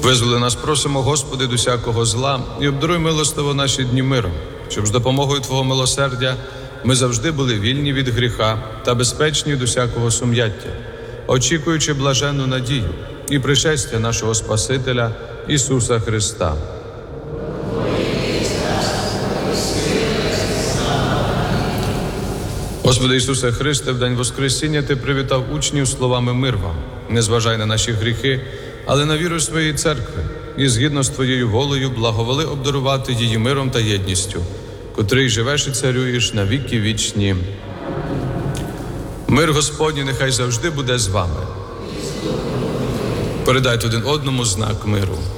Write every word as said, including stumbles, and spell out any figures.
Визволи нас, просимо, Господи, від усякого зла і обдаруй милостиво наші дні миром, щоб з допомогою Твого милосердя ми завжди були вільні від гріха та безпечні від усякого сум'яття, очікуючи блаженну надію і пришестя нашого Спасителя Ісуса Христа. Господи Ісусе Христе, в день Воскресіння Ти привітав учнів словами «Мир вам». Не зважай на наші гріхи, але на віру своєї церкви і згідно з Твоєю волею благоволи обдарувати її миром та єдністю, котрий живеш і царюєш на віки вічні. Мир Господній нехай завжди буде з вами. Передайте один одному знак миру.